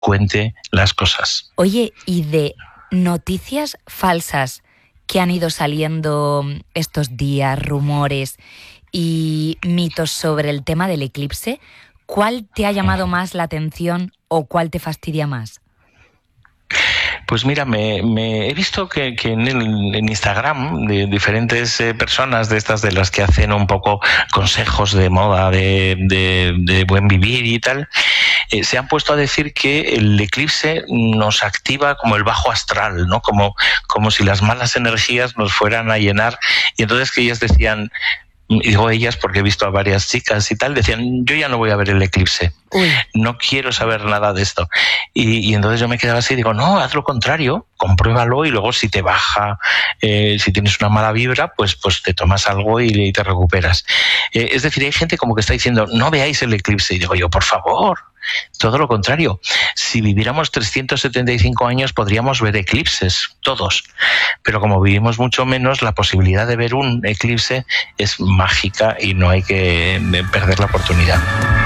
cuente las cosas. Oye, ¿y de noticias falsas que han ido saliendo estos días, rumores y mitos sobre el tema del eclipse, cuál te ha llamado más la atención o cuál te fastidia más? Pues mira, me he visto que en Instagram de diferentes personas de estas de las que hacen un poco consejos de moda, de buen vivir y tal, se han puesto a decir que el eclipse nos activa como el bajo astral, ¿no? Como si las malas energías nos fueran a llenar. Y entonces que ellas decían, y digo ellas porque he visto a varias chicas y tal, decían, yo ya no voy a ver el eclipse. Uy. No quiero saber nada de esto. Y entonces yo me quedaba así y digo, no, haz lo contrario, compruébalo y luego si te baja, si tienes una mala vibra, pues te tomas algo y te recuperas. Es decir, hay gente como que está diciendo, no veáis el eclipse. Y digo yo, por favor, todo lo contrario. Si viviéramos 375 años podríamos ver eclipses, todos. Pero como vivimos mucho menos, la posibilidad de ver un eclipse es mágica y no hay que perder la oportunidad.